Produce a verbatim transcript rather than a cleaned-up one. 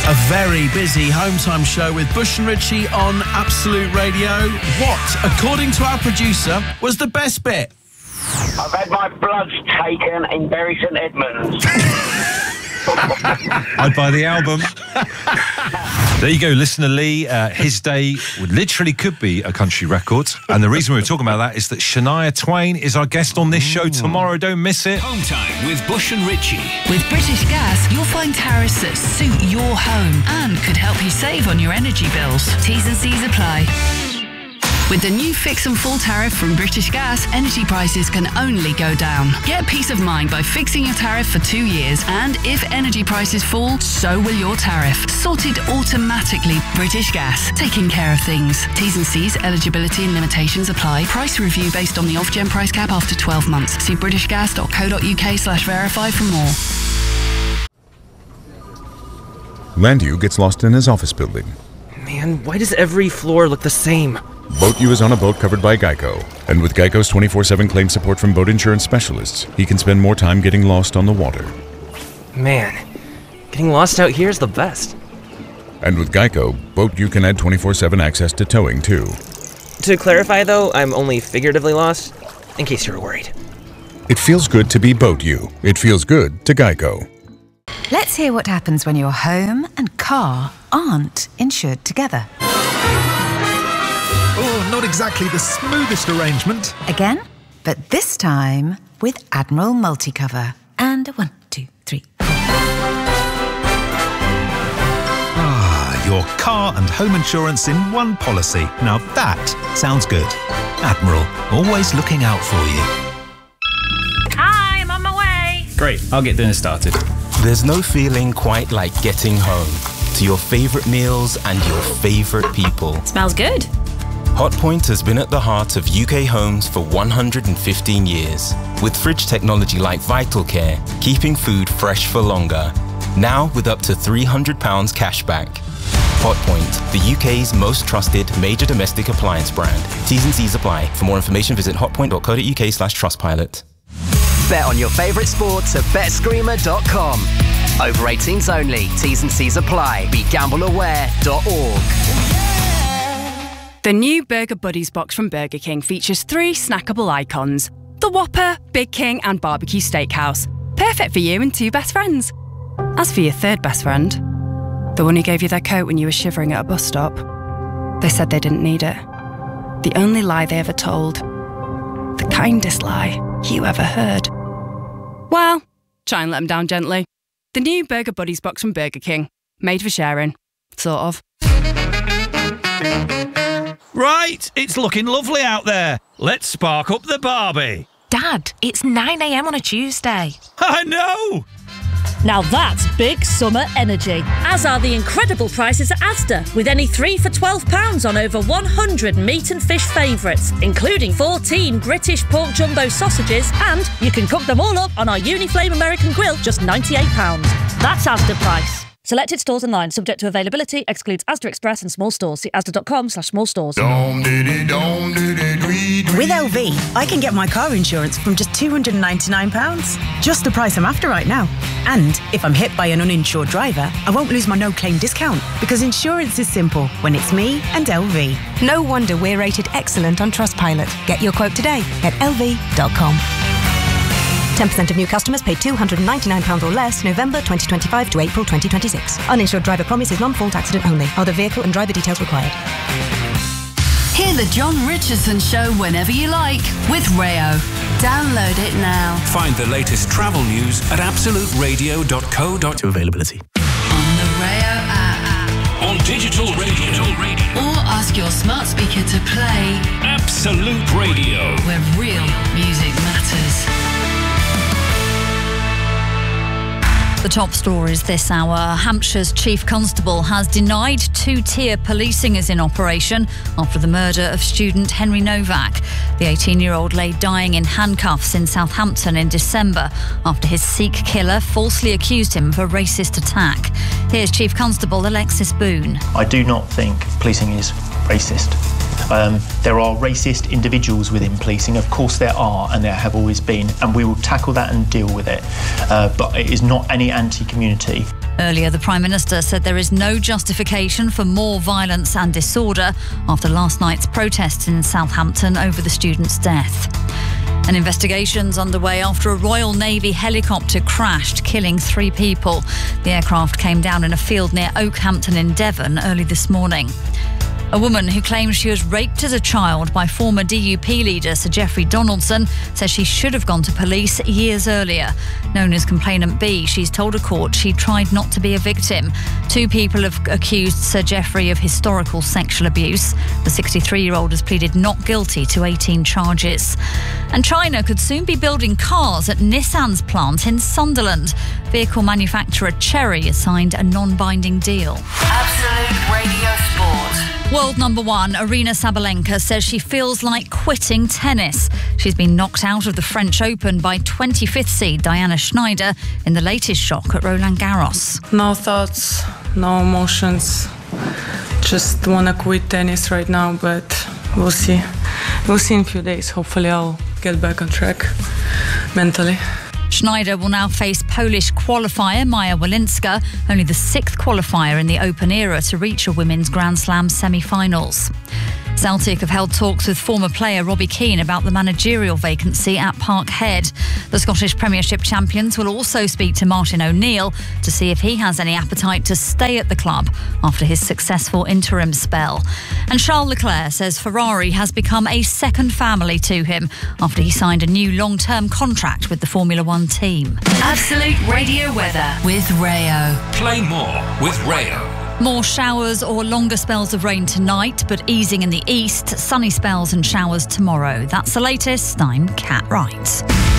A very busy home time show with Bush and Richie on Absolute Radio. What, according to our producer, was the best bit? I've had my bloods taken in Bury St Edmunds. I'd buy the album. There you go, listener Lee. Uh, his day literally could be a country record. And the reason we were talking about that is that Shania Twain is our guest on this show tomorrow. Don't miss it. Home Time with Bush and Richie. With British Gas, you'll find tariffs that suit your home and could help you save on your energy bills. T's and C's apply. With the new Fix and Full tariff from British Gas, energy prices can only go down. Get peace of mind by fixing your tariff for two years, and if energy prices fall, so will your tariff. Sorted automatically. British Gas, taking care of things. T's and C's, eligibility and limitations apply. Price review based on the off-gen price cap after twelve months. See britishgas.co.uk slash verify for more. Landu gets lost in his office building. Man, why does every floor look the same? Boat U is on a boat covered by Geico. And with Geico's twenty-four seven claim support from boat insurance specialists, he can spend more time getting lost on the water. Man, getting lost out here is the best. And with Geico, Boat U can add twenty-four seven access to towing, too. To clarify, though, I'm only figuratively lost, in case you were worried. It feels good to be Boat U. It feels good to Geico. Let's hear what happens when your home and car aren't insured together. Oh, not exactly the smoothest arrangement. Again, but this time with Admiral Multicover. And a one, two, three. Ah, your car and home insurance in one policy. Now that sounds good. Admiral, always looking out for you. Hi, I'm on my way. Great, I'll get dinner started. There's no feeling quite like getting home to your favourite meals and your favourite people. Smells good. Hotpoint has been at the heart of U K homes for one hundred fifteen years, with fridge technology like VitalCare, keeping food fresh for longer. Now with up to three hundred pounds cashback. Hotpoint, the U K's most trusted major domestic appliance brand. T's and C's apply. For more information, visit hotpoint.co.uk slash trustpilot. Bet on your favourite sports at bet screamer dot com. Over eighteens only. T's and C's apply. Be gamble aware dot org. The new Burger Buddies box from Burger King features three snackable icons. The Whopper, Big King and Barbecue Steakhouse. Perfect for you and two best friends. As for your third best friend, the one who gave you their coat when you were shivering at a bus stop, they said they didn't need it. The only lie they ever told. The kindest lie you ever heard. Well, try and let them down gently. The new Burger Buddies box from Burger King. Made for sharing. Sort of. Right, it's looking lovely out there. Let's spark up the Barbie. Dad, it's nine a m on a Tuesday. I know! Now that's big summer energy, as are the incredible prices at Asda, with any three for twelve pounds on over one hundred meat and fish favourites, including fourteen British pork jumbo sausages, and you can cook them all up on our Uniflame American Grill, just ninety-eight pounds. That's Asda price. Selected stores online, subject to availability, excludes Asda Express and small stores. See asda.com slash small stores. With L V, I can get my car insurance from just two hundred ninety-nine pounds. Just the price I'm after right now. And if I'm hit by an uninsured driver, I won't lose my no-claim discount, because insurance is simple when it's me and L V. No wonder we're rated excellent on Trustpilot. Get your quote today at L V dot com. ten percent of new customers pay two hundred ninety-nine pounds or less November twenty twenty-five to April twenty twenty-six. Uninsured driver promise is non-fault accident only. Other vehicle and driver details required. Hear the John Richardson Show whenever you like with Rayo. Download it now. Find the latest travel news at absolute radio dot co dot uk. To availability. On the Rayo app. On digital radio. Or ask your smart speaker to play Absolute Radio, where real music matters. The top stories this hour. Hampshire's Chief Constable has denied two-tier policing is in operation after the murder of student Henry Novak. The eighteen-year-old lay dying in handcuffs in Southampton in December after his Sikh killer falsely accused him of a racist attack. Here's Chief Constable Alexis Boone. I do not think policing is racist. Um, there are racist individuals within policing, of course there are, and there have always been, and we will tackle that and deal with it. Uh, but it is not any anti-community. Earlier, the Prime Minister said there is no justification for more violence and disorder after last night's protests in Southampton over the student's death. An investigation's underway after a Royal Navy helicopter crashed, killing three people. The aircraft came down in a field near Oakhampton in Devon early this morning. A woman who claims she was raped as a child by former D U P leader Sir Geoffrey Donaldson says she should have gone to police years earlier. Known as Complainant B, she's told a court she tried not to be a victim. Two people have accused Sir Geoffrey of historical sexual abuse. The sixty-three-year-old has pleaded not guilty to eighteen charges. And China could soon be building cars at Nissan's plant in Sunderland. Vehicle manufacturer Chery has signed a non-binding deal. Absolute Radio Sport. World number one, Aryna Sabalenka, says she feels like quitting tennis. She's been knocked out of the French Open by twenty-fifth seed Diana Schneider in the latest shock at Roland Garros. No thoughts, no emotions. Just want to quit tennis right now, but we'll see. We'll see in a few days. Hopefully I'll get back on track mentally. Schneider will now face Polish qualifier Maja Walinska, only the sixth qualifier in the Open era to reach a women's Grand Slam semi-finals. Celtic have held talks with former player Robbie Keane about the managerial vacancy at Parkhead. The Scottish Premiership champions will also speak to Martin O'Neill to see if he has any appetite to stay at the club after his successful interim spell. And Charles Leclerc says Ferrari has become a second family to him after he signed a new long-term contract with the Formula One team. Absolute Radio weather with Rayo. Play more with Rayo. More showers or longer spells of rain tonight, but easing in the east. Sunny spells and showers tomorrow. That's the latest. I'm Kat Wright.